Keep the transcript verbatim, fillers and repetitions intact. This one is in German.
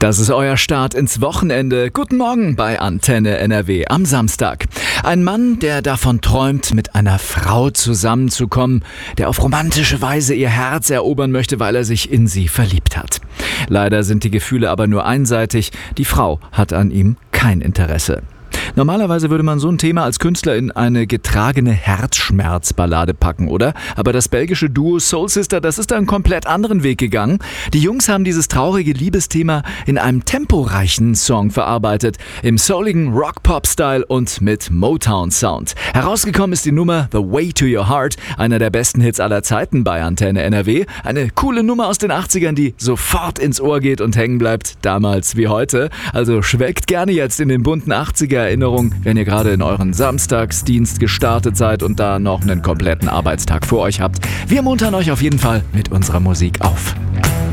Das ist euer Start ins Wochenende. Guten Morgen bei Antenne N R W am Samstag. Ein Mann, der davon träumt, mit einer Frau zusammenzukommen, der auf romantische Weise ihr Herz erobern möchte, weil er sich in sie verliebt hat. Leider sind die Gefühle aber nur einseitig. Die Frau hat an ihm kein Interesse. Normalerweise würde man so ein Thema als Künstler in eine getragene Herzschmerzballade packen, oder? Aber das belgische Duo Soul Sister, das ist einen komplett anderen Weg gegangen. Die Jungs haben dieses traurige Liebesthema in einem temporeichen Song verarbeitet, im souligen Rock-Pop-Style und mit Motown-Sound. Herausgekommen ist die Nummer The Way to Your Heart, einer der besten Hits aller Zeiten bei Antenne N R W. Eine coole Nummer aus den achtzigern, die sofort ins Ohr geht und hängen bleibt, damals wie heute. Also schwelgt gerne jetzt in den bunten achtziger Erinnerung, wenn ihr gerade in euren Samstagsdienst gestartet seid und da noch einen kompletten Arbeitstag vor euch habt. Wir muntern euch auf jeden Fall mit unserer Musik auf.